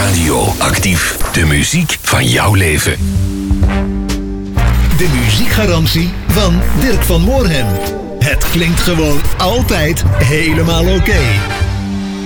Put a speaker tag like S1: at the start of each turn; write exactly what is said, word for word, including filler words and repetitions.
S1: Radioactief. De muziek van jouw leven.
S2: De muziekgarantie van Dirk van Moorhem. Het klinkt gewoon altijd helemaal oké. Okay.